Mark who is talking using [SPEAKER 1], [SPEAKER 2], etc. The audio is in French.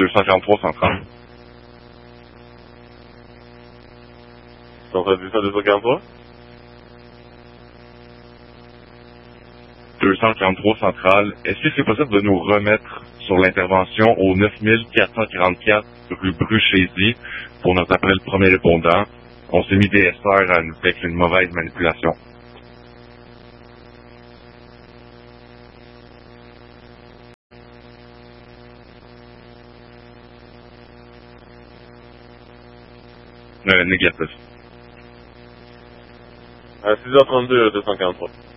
[SPEAKER 1] 243 centrale.
[SPEAKER 2] Donc, on a dit ça 243?
[SPEAKER 1] 243 centrale. Est-ce que c'est possible de nous remettre sur l'intervention au 9444 rue Bruchézy pour notre appel premier répondant? On s'est mis des SR avec une mauvaise manipulation. Négatif.
[SPEAKER 2] À 6h32, 243.